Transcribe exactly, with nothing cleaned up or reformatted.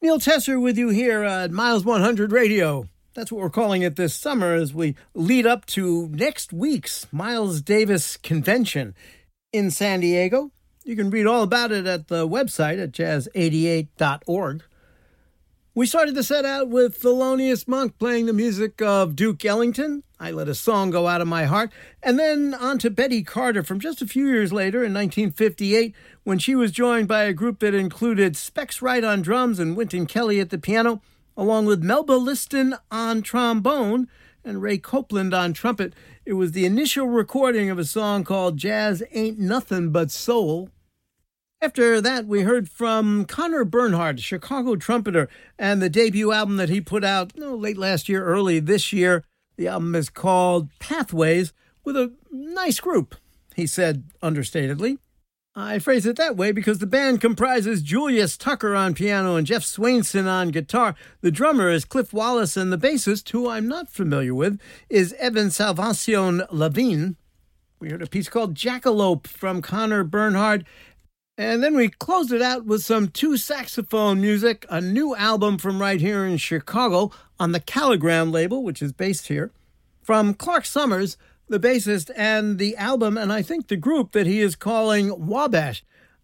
Neil Tesser with you here at Miles one hundred Radio. That's what we're calling it this summer as we lead up to next week's Miles Davis Convention in San Diego. You can read all about it at the website at jazz eighty-eight dot org. We started the set out with Thelonious Monk playing the music of Duke Ellington, I Let a Song Go Out of My Heart, and then on to Betty Carter from just a few years later in nineteen fifty-eight when she was joined by a group that included Specs Wright on drums and Wynton Kelly at the piano, along with Melba Liston on trombone and Ray Copeland on trumpet. It was the initial recording of a song called Jazz Ain't Nothing But Soul. After that, we heard from Conor Bernhardt, Chicago trumpeter, and the debut album that he put out oh, late last year, early this year. The album is called Pathways, with a nice group, he said understatedly. I phrase it that way because the band comprises Julius Tucker on piano and Jeff Swainson on guitar. The drummer is Cliff Wallace, and the bassist, who I'm not familiar with, is Evan Salvacion Lavigne. We heard a piece called Jackalope from Conor Bernhardt. And then we closed it out with some two saxophone music, a new album from right here in Chicago on the Caligram label, which is based here, from Clark Summers, the bassist, and the album, and I think the group that he is calling Wabash.